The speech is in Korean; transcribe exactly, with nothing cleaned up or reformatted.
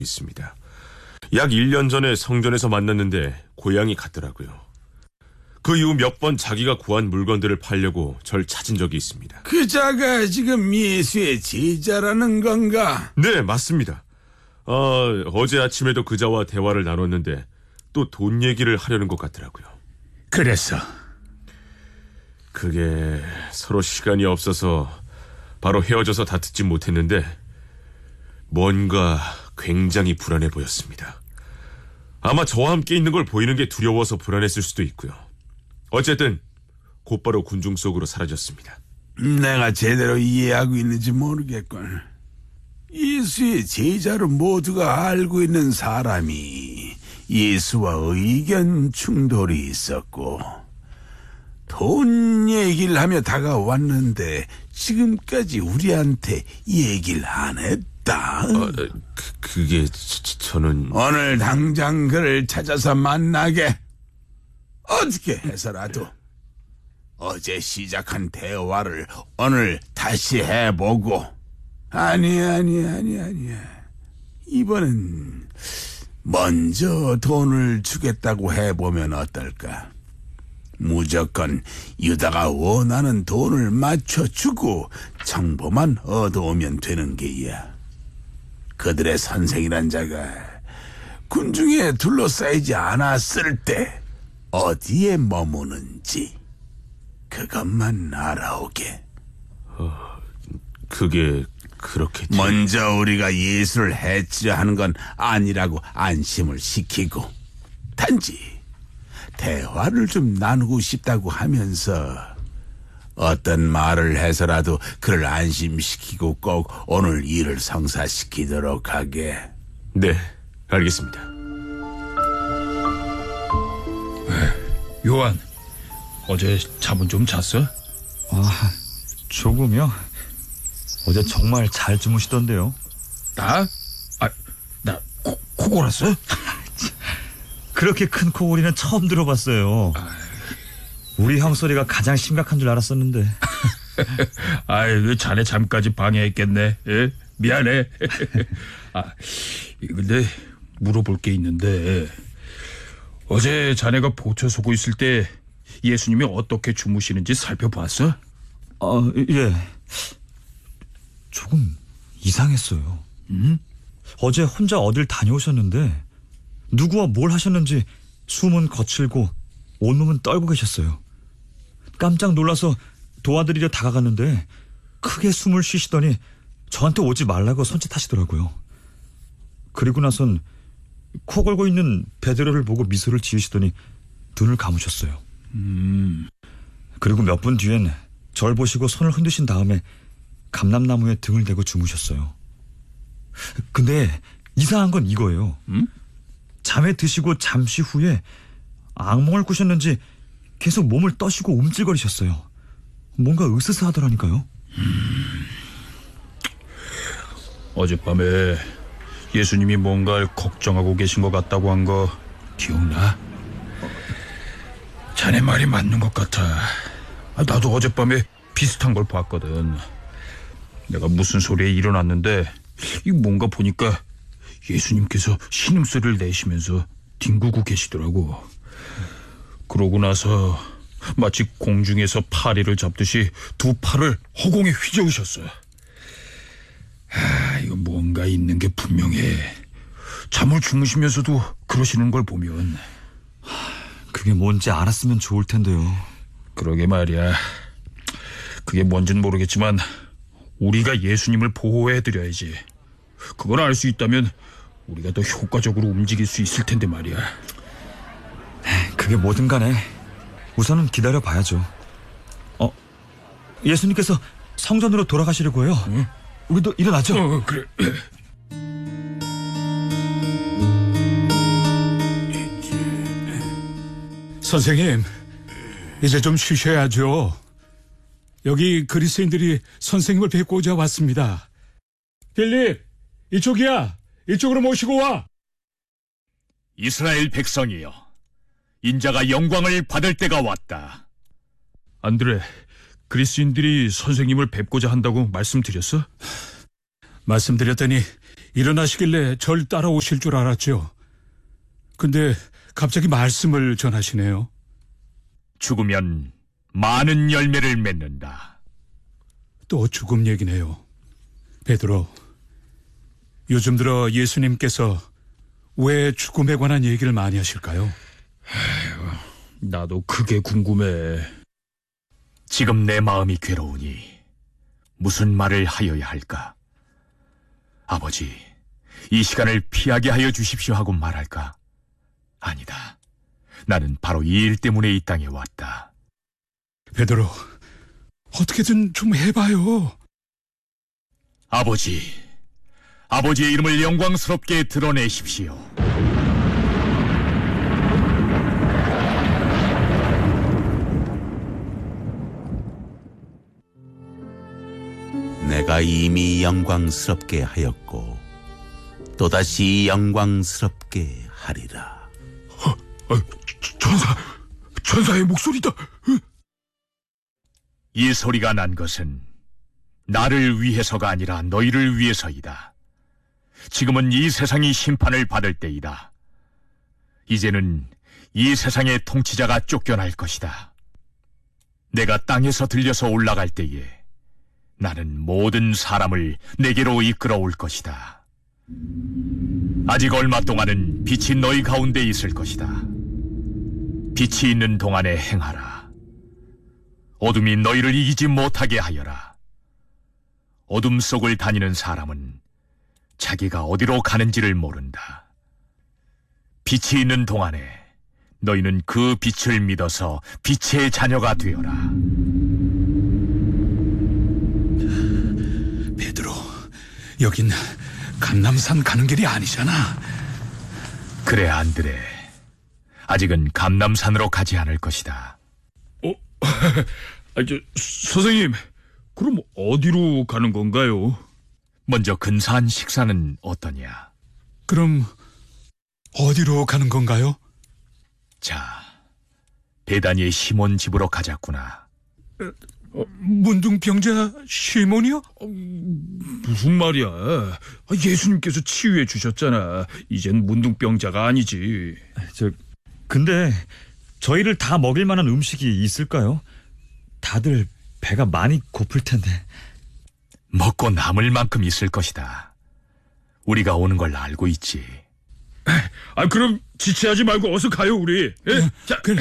있습니다. 약 일 년 전에 성전에서 만났는데 고향이 같더라고요. 그 이후 몇 번 자기가 구한 물건들을 팔려고 절 찾은 적이 있습니다. 그 자가 지금 예수의 제자라는 건가? 네, 맞습니다. 어, 어제 아침에도 그자와 대화를 나눴는데 또 돈 얘기를 하려는 것 같더라고요. 그래서? 그게 서로 시간이 없어서 바로 헤어져서 다투지 못했는데 뭔가 굉장히 불안해 보였습니다. 아마 저와 함께 있는 걸 보이는 게 두려워서 불안했을 수도 있고요. 어쨌든 곧바로 군중 속으로 사라졌습니다. 내가 제대로 이해하고 있는지 모르겠군. 예수의 제자로 모두가 알고 있는 사람이 예수와 의견 충돌이 있었고 돈 얘기를 하며 다가왔는데 지금까지 우리한테 얘기를 안 했다. 어, 그, 그게 저, 저는... 오늘 당장 그를 찾아서 만나게. 어떻게 해서라도 어제 시작한 대화를 오늘 다시 해보고. 아니 아니 아니 아니야. 이번엔 먼저 돈을 주겠다고 해보면 어떨까? 무조건 유다가 원하는 돈을 맞춰주고 정보만 얻어오면 되는 게야. 그들의 선생이란 자가 군중에 둘러싸이지 않았을 때 어디에 머무는지 그것만 알아오게. 어, 그게 그렇겠지. 먼저 우리가 예수를 해치려 하는 건 아니라고 안심을 시키고 단지 대화를 좀 나누고 싶다고 하면서 어떤 말을 해서라도 그를 안심시키고 꼭 오늘 일을 성사시키도록 하게. 네, 알겠습니다. 요한, 어제 잠은 좀 잤어? 아, 조금요. 어제 정말 잘 주무시던데요. 나? 아, 나 코, 코 골았어? 그렇게 큰 코골이는 처음 들어봤어요. 우리 형 소리가 가장 심각한 줄 알았었는데. 아이, 자네 잠까지 방해했겠네. 예? 미안해. 아, 근데 물어볼 게 있는데 어제 자네가 보초 서고 있을 때 예수님이 어떻게 주무시는지 살펴봤어? 어, 예. 조금 이상했어요. 음? 어제 혼자 어딜 다녀오셨는데 누구와 뭘 하셨는지 숨은 거칠고 온몸은 떨고 계셨어요. 깜짝 놀라서 도와드리려 다가갔는데 크게 숨을 쉬시더니 저한테 오지 말라고 손짓하시더라고요. 그리고 나선 코 골고 있는 베드로를 보고 미소를 지으시더니 눈을 감으셨어요. 음. 그리고 몇 분 뒤엔 절 보시고 손을 흔드신 다음에 감람나무에 등을 대고 주무셨어요. 근데 이상한 건 이거예요. 음? 잠에 드시고 잠시 후에 악몽을 꾸셨는지 계속 몸을 떠시고 움찔거리셨어요. 뭔가 으스스하더라니까요. 음. 어젯밤에 예수님이 뭔가를 걱정하고 계신 것 같다고 한 거 기억나? 자네 말이 맞는 것 같아. 나도 어젯밤에 비슷한 걸 봤거든. 내가 무슨 소리에 일어났는데 이 뭔가 보니까 예수님께서 신음소리를 내시면서 뒹구고 계시더라고. 그러고 나서 마치 공중에서 파리를 잡듯이 두 팔을 허공에 휘저으셨어. 아, 이거 뭔가 있는 게 분명해. 잠을 주무시면서도 그러시는 걸 보면. 그게 뭔지 알았으면 좋을 텐데요. 그러게 말이야. 그게 뭔진 모르겠지만 우리가 예수님을 보호해드려야지. 그걸 알 수 있다면 우리가 더 효과적으로 움직일 수 있을 텐데 말이야. 그게 뭐든 간에 우선은 기다려봐야죠. 어, 예수님께서 성전으로 돌아가시려고 해요. 응? 우리도 일어나죠. 어, 그래. 선생님, 이제 좀 쉬셔야죠. 여기 그리스인들이 선생님을 뵙고자 왔습니다. 필립, 이쪽이야. 이쪽으로 모시고 와. 이스라엘 백성이여, 인자가 영광을 받을 때가 왔다. 안드레, 그리스인들이 선생님을 뵙고자 한다고 말씀드렸어? 말씀드렸더니 일어나시길래 절 따라오실 줄 알았죠. 근데 갑자기 말씀을 전하시네요. 죽으면 많은 열매를 맺는다. 또 죽음 얘기네요. 베드로, 요즘 들어 예수님께서 왜 죽음에 관한 얘기를 많이 하실까요? 나도 그게 궁금해. 지금 내 마음이 괴로우니 무슨 말을 하여야 할까? 아버지, 이 시간을 피하게 하여 주십시오 하고 말할까? 아니다. 나는 바로 이 일 때문에 이 땅에 왔다. 베드로, 어떻게든 좀 해봐요. 아버지, 아버지의 이름을 영광스럽게 드러내십시오. 내가 이미 영광스럽게 하였고 또다시 영광스럽게 하리라. 어, 어, 천사, 천사의 목소리다. 이 소리가 난 것은 나를 위해서가 아니라 너희를 위해서이다. 지금은 이 세상이 심판을 받을 때이다. 이제는 이 세상의 통치자가 쫓겨날 것이다. 내가 땅에서 들려서 올라갈 때에 나는 모든 사람을 내게로 이끌어 올 것이다. 아직 얼마 동안은 빛이 너희 가운데 있을 것이다. 빛이 있는 동안에 행하라. 어둠이 너희를 이기지 못하게 하여라. 어둠 속을 다니는 사람은 자기가 어디로 가는지를 모른다. 빛이 있는 동안에 너희는 그 빛을 믿어서 빛의 자녀가 되어라. 베드로, 여긴 감람산 가는 길이 아니잖아. 그래, 안드레. 아직은 감람산으로 가지 않을 것이다. 어, 아, 저, 선생님, 그럼 어디로 가는 건가요? 먼저 근사한 식사는 어떠냐? 그럼 어디로 가는 건가요? 자, 베다니의 시몬 집으로 가자꾸나. 어, 문둥병자 시몬이요? 무슨 말이야? 아, 예수님께서 치유해 주셨잖아. 이젠 문둥병자가 아니지. 저, 근데 저희를 다 먹일 만한 음식이 있을까요? 다들 배가 많이 고플 텐데. 먹고 남을 만큼 있을 것이다. 우리가 오는 걸 알고 있지. 아, 그럼 지체하지 말고 어서 가요, 우리. 예? 자, 그래.